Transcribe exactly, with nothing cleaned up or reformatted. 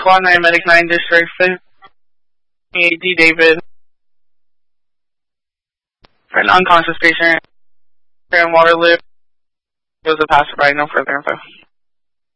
Squad nine, Medic nine, District fifty-eight, D. David. For an unconscious patient in Waterloo, it was a passerby, no further info.